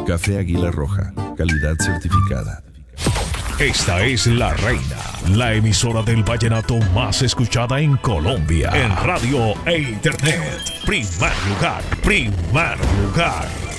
Café Águila Roja, calidad certificada. Esta es La Reina, la emisora del vallenato más escuchada en Colombia. En radio e internet. Primer lugar, primer lugar.